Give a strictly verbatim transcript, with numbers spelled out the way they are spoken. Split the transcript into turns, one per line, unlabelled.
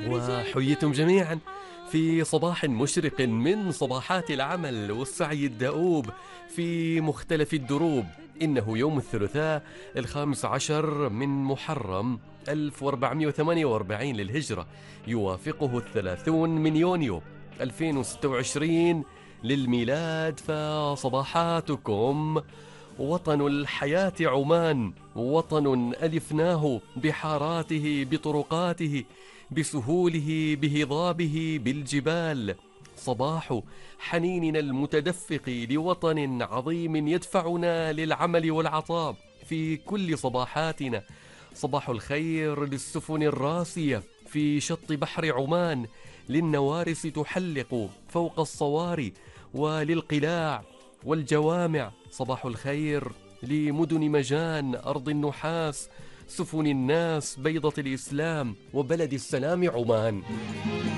وحييتم جميعا في صباح مشرق من صباحات العمل والسعي الدؤوب في مختلف الدروب. إنه يوم الثلاثاء الخامس عشر من محرم ألف وأربعمائة وثمانية وأربعين للهجرة، يوافقه الثلاثون من يونيو ألفين وستة وعشرين للميلاد. فصباحاتكم وطن الحياة عمان، وطن ألفناه بحاراته بطرقاته بسهوله بهضابه بالجبال. صباح حنيننا المتدفق لوطن عظيم يدفعنا للعمل والعطاء في كل صباحاتنا. صباح الخير للسفن الراسية في شط بحر عمان، للنوارس تحلق فوق الصواري وللقلاع والجوامع. صباح الخير لمدن مجان أرض النحاس، سفن الناس، بيضة الإسلام، وبلد السلام عمان.